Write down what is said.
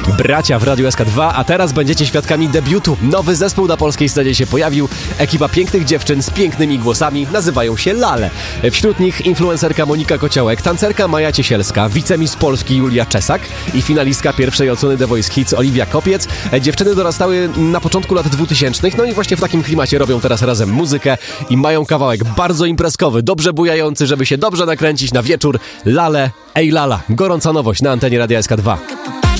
Bracia w Radiu SK2, a teraz będziecie świadkami debiutu. Nowy zespół na polskiej scenie się pojawił. Ekipa pięknych dziewczyn z pięknymi głosami, nazywają się Lale. Wśród nich influencerka Monika Kociołek, tancerka Maja Ciesielska, wicemistrz Polski Julia Czesak i finalistka pierwszej odsłony The Voice Kids Oliwia Kopiec. Dziewczyny dorastały na początku lat 2000, no i właśnie w takim klimacie robią teraz razem muzykę i mają kawałek bardzo imprezkowy, dobrze bujający, żeby się dobrze nakręcić na wieczór. Lale, ej Lala, gorąca nowość na antenie Radia SK2.